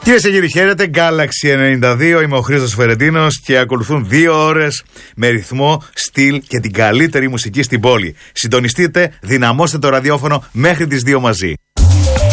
Κυρίες και κύριοι, χαίρετε. Galaxy 92, είμαι ο Χρήστος Φερετίνος και ακολουθούν 2 ώρες με ρυθμό, στυλ και την καλύτερη μουσική στην πόλη. Συντονιστείτε, δυναμώστε το ραδιόφωνο μέχρι τις 2 μαζί.